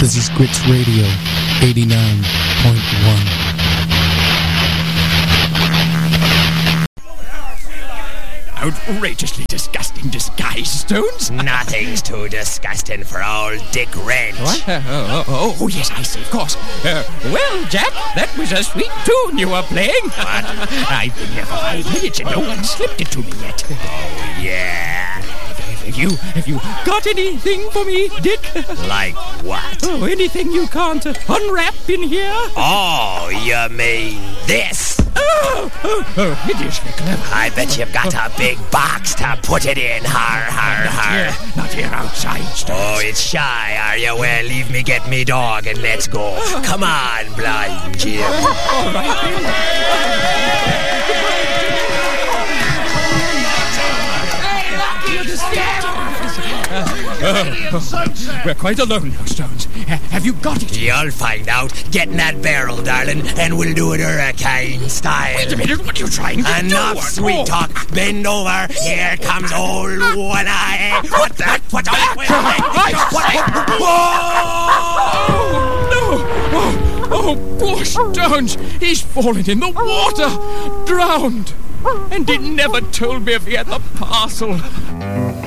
This is Grits Radio 89.1. Outrageously disgusting disguise, Stones. Nothing's too disgusting for old Dick Wrench. What? Oh, yes, I see, of course. Well, Jack, that was a sweet tune you were playing. What? I've been here for 5 minutes and no one slipped it to me yet. Oh, yeah. Have you got anything for me, Dick? Like what? Oh, anything you can't unwrap in here? Oh, you mean this? Oh, hideously clever. I bet you've got a big box to put it in. Har. Not here outside, Stones. Oh, it's shy, are you? Well, leave me get me dog and let's go. Come on, Blind Jim. All right. We're quite alone now, Stones. Have you got it? You'll find out. Get in that barrel, darling, and we'll do it hurricane style. Wait a minute, what are you trying to do? Enough sweet talk. Bend over. Here comes old One-Eye. What the? What? Oh, poor Stones. He's fallen in the water. Drowned. And he never told me if he had the parcel.